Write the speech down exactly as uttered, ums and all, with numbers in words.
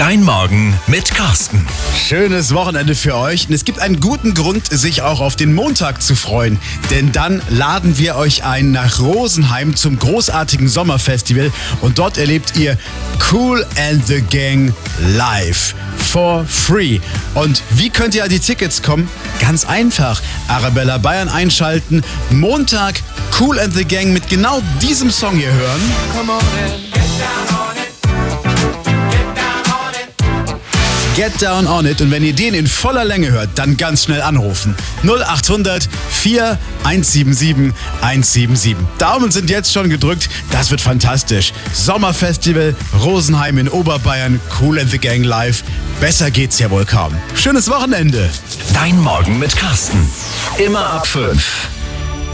Dein Morgen mit Carsten. Schönes Wochenende für euch. Und es gibt einen guten Grund, sich auch auf den Montag zu freuen. Denn dann laden wir euch ein nach Rosenheim zum großartigen Sommerfestival. Und dort erlebt ihr Kool and the Gang live. For free. Und wie könnt ihr an die Tickets kommen? Ganz einfach. Arabella Bayern einschalten. Montag Kool and the Gang mit genau diesem Song hier hören. Come on and get down on it. Get Down On It. Und wenn ihr den in voller Länge hört, dann ganz schnell anrufen. null acht hundert vier eins sieben sieben eins sieben sieben. Daumen sind jetzt schon gedrückt. Das wird fantastisch. Sommerfestival, Rosenheim in Oberbayern, Kool and the Gang live. Besser geht's ja wohl kaum. Schönes Wochenende. Dein Morgen mit Carsten. Immer ab fünf.